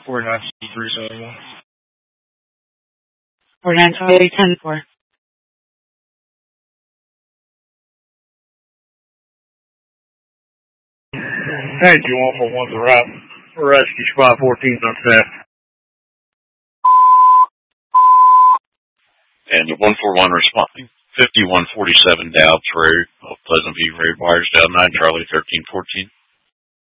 49C371. 492810-4. Thank you, 141's a route. Rescue Spot 14 on set. And the 141 responding. 5147 Dowd through Pleasant View Road, Wires, Down 9, Charlie 1314.